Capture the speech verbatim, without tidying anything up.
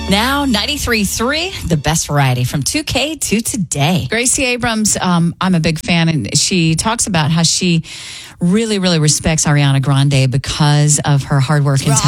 Now, ninety-three point three, the best variety from two K to today. Gracie Abrams, um, I'm a big fan, and she talks about how she really, really respects Ariana Grande because of her hard work and talent.